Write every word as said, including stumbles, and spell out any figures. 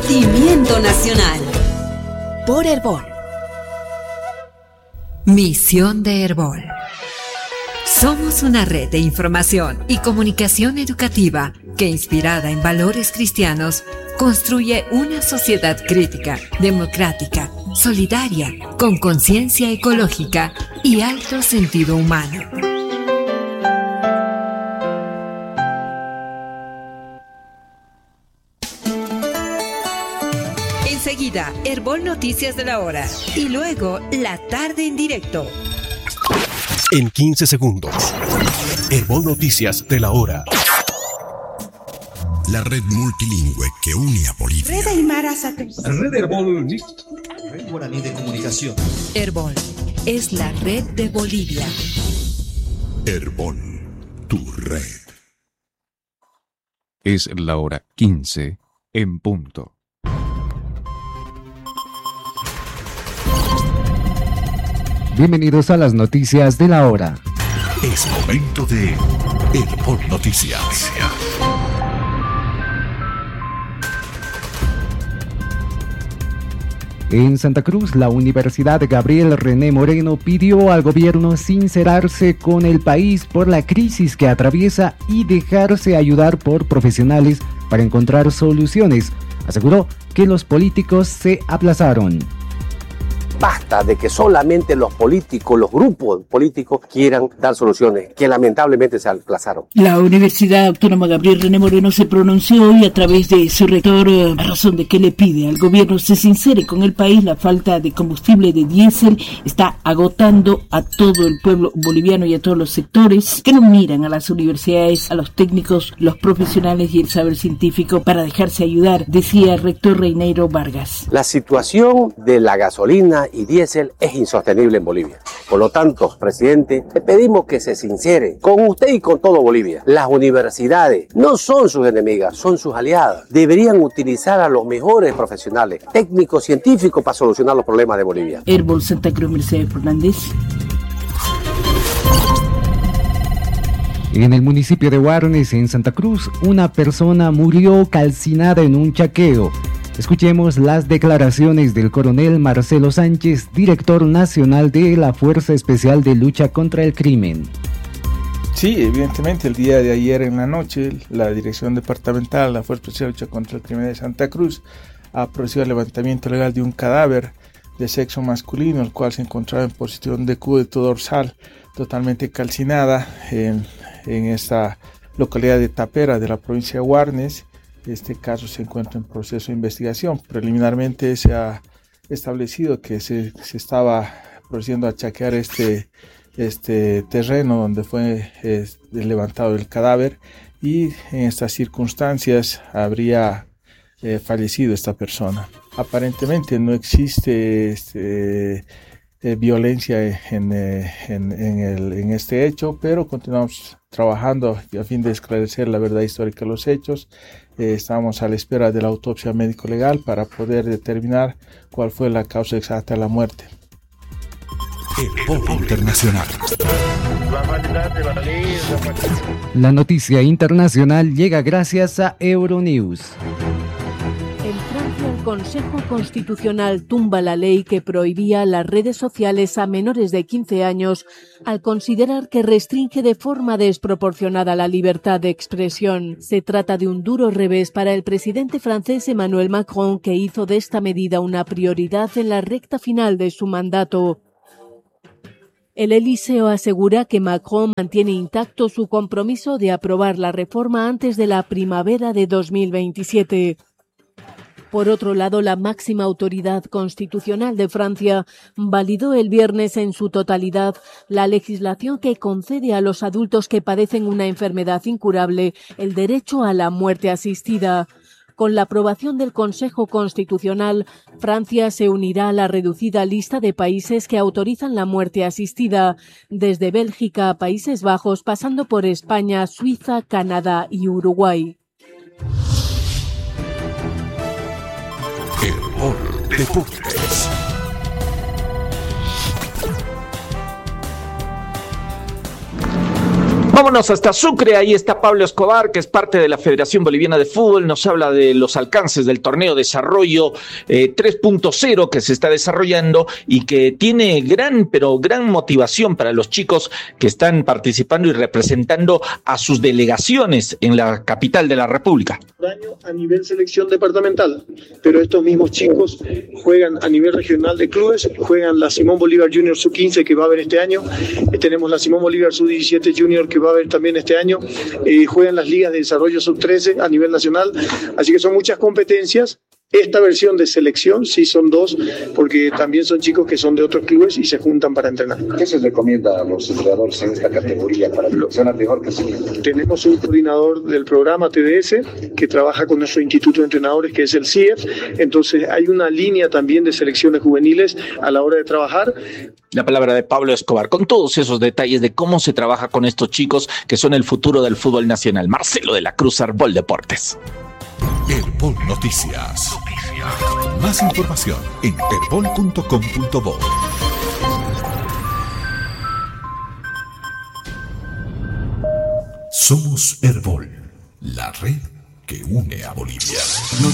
Conocimiento nacional. Por Herbol. Misión de Herbol. Somos una red de información y comunicación educativa que, inspirada en valores cristianos, construye una sociedad crítica, democrática, solidaria, con conciencia ecológica y alto sentido humano. Enseguida, Herbol Noticias de la Hora y luego La Tarde en Directo. En quince segundos, Herbol Noticias de la Hora. La red multilingüe que une a Bolivia. Red Aymara Sacristía. Red Herbol. Red Guaraní de Comunicación. Herbol es la red de Bolivia. Herbol, tu red. Es la hora quince en punto. Bienvenidos a las noticias de la hora. Es momento de Herbol Noticias. En Santa Cruz, la Universidad Gabriel René Moreno pidió al gobierno sincerarse con el país por la crisis que atraviesa y dejarse ayudar por profesionales para encontrar soluciones. Aseguró que los políticos se aplazaron. Basta de que solamente los políticos, los grupos políticos quieran dar soluciones, que lamentablemente se aplazaron. La Universidad Autónoma Gabriel René Moreno se pronunció hoy a través de su rector a razón de que le pide al gobierno se sincere con el país. La falta de combustible de diésel está agotando a todo el pueblo boliviano y a todos los sectores que no miran a las universidades, a los técnicos, los profesionales y el saber científico para dejarse ayudar, decía el rector Reineiro Vargas. La situación de la gasolina y diésel es insostenible en Bolivia. Por lo tanto, presidente, le pedimos que se sincere con usted y con todo Bolivia. Las universidades no son sus enemigas, son sus aliadas. Deberían utilizar a los mejores profesionales, técnicos, científicos para solucionar los problemas de Bolivia. Herbol Santa Cruz, Mercedes Fernández. En el municipio de Guarnes, en Santa Cruz, una persona murió calcinada en un chaqueo. Escuchemos las declaraciones del coronel Marcelo Sánchez, director nacional de la Fuerza Especial de Lucha contra el Crimen. Sí, evidentemente el día de ayer en la noche, la Dirección Departamental, la Fuerza Especial de Lucha contra el Crimen de Santa Cruz, ha procedido al levantamiento legal de un cadáver de sexo masculino, el cual se encontraba en posición de cúbito dorsal, totalmente calcinada en, en esta localidad de Tapera de la provincia de Guarnes. Este caso se encuentra en proceso de investigación. Preliminarmente se ha establecido que se, se estaba procediendo a chaquear este, este terreno donde fue eh, levantado el cadáver y en estas circunstancias habría eh, fallecido esta persona. Aparentemente no existe este, eh, violencia en, eh, en, en, el, en este hecho, pero continuamos trabajando a fin de esclarecer la verdad histórica de los hechos. Eh, estamos a la espera de la autopsia médico-legal para poder determinar cuál fue la causa exacta de la muerte. Herbol Internacional. La noticia internacional llega gracias a Euronews. En Francia, el Consejo Constitucional tumba la ley que prohibía las redes sociales a menores de quince años al considerar que restringe de forma desproporcionada la libertad de expresión. Se trata de un duro revés para el presidente francés Emmanuel Macron, que hizo de esta medida una prioridad en la recta final de su mandato. El Elíseo asegura que Macron mantiene intacto su compromiso de aprobar la reforma antes de la primavera de dos mil veintisiete. Por otro lado, la máxima autoridad constitucional de Francia validó el viernes en su totalidad la legislación que concede a los adultos que padecen una enfermedad incurable el derecho a la muerte asistida. Con la aprobación del Consejo Constitucional, Francia se unirá a la reducida lista de países que autorizan la muerte asistida, desde Bélgica a Países Bajos, pasando por España, Suiza, Canadá y Uruguay. Herbol Deportes. Vámonos hasta Sucre, ahí está Pablo Escobar, que es parte de la Federación Boliviana de Fútbol, nos habla de los alcances del torneo Desarrollo eh, tres punto cero que se está desarrollando y que tiene gran, pero gran motivación para los chicos que están participando y representando a sus delegaciones en la capital de la República. A nivel selección departamental, pero estos mismos chicos juegan a nivel regional de clubes, juegan la Simón Bolívar Junior sub quince que va a haber este año, eh, tenemos la Simón Bolívar sub diecisiete Junior que va a haber también este año, eh, juegan las ligas de desarrollo sub trece a nivel nacional, así que son muchas competencias. Esta versión de selección sí son dos, porque también son chicos que son de otros clubes y se juntan para entrenar. ¿Qué se recomienda a los entrenadores en esta categoría para que funcionen mejor que sí? Tenemos un coordinador del programa T D S que trabaja con nuestro instituto de entrenadores, que es el C I E F, entonces hay una línea también de selecciones juveniles a la hora de trabajar. La palabra de Pablo Escobar, con todos esos detalles de cómo se trabaja con estos chicos que son el futuro del fútbol nacional. Marcelo de la Cruz, Arbol Deportes. Herbol Noticias. Más información en herbol punto com punto bo. Somos Herbol, la red que une a Bolivia.